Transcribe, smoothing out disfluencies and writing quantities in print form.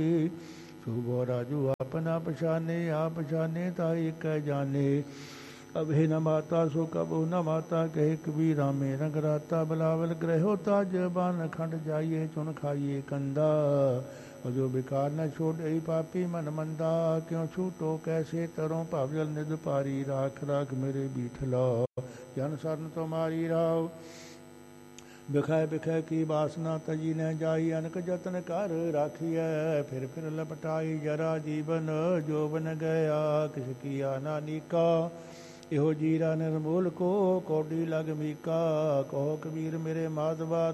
ਸੁਭੋ ਰਾਜੂ ਆਪਨਾ ਪਛਾਨੇ, ਆਪ ਪਛਾਨੇ ਤਾਈ ਕੈ ਜਾਣੇ। ਅਭੇ ਨ ਮਾਤਾ ਸੋ ਕਬੂ ਨ ਮਾਤਾ, ਕਹੇ ਕਬੀਰ ਰਾਮੇ ਰੰਗ ਰਾਤਾ। ਬਲਾਵਲ ਗ੍ਰਹਿਓ ਤਾਜ ਬਨ ਖੰਡ ਜਾਈਏ, ਚੁਣ ਖਾਈਏ ਕੰਦਾ। ਜੋ ਵਿਕਾਰ ਨ ਛੋੜਈ ਪਾਪੀ ਮਨ ਮੰਦਾ, ਕਿਉ ਛੂਟੋ ਕੈਸੇ ਤਰੋਂ ਭਵਜਲ ਨਿਧ ਭਾਰੀ। ਰਾਖ ਰਾਖ ਮੇਰੇ ਬੀਠਲਾ, ਜਨ ਸਰਨ ਤੁਮਾਰੀ ਰਾਵ। ਬਿਖੈ ਬਿਖੈ ਕੀ ਬਾਸਨਾ ਤਜੀ ਨ ਜਾਈ, ਅਨਕ ਜਤਨ ਕਰ ਰਾਖੀਐ। ਫਿਰ ਫਿਰ ਲਪਟਾਈ ਜਰਾ ਜੀਵਨ, ਜੋਬਨ ਗਿਆ ਕਿਸ ਕੀਆ ਨਾਨੀਕਾ। ਇਹੋ ਜੀਰਾ ਨਿਰਮੂਲ ਕੋ, ਕੌਡੀ ਲਗ ਮੀਕਾ। ਕਹੋ ਕਬੀਰ ਮੇਰੇ ਮਾਧਵਾ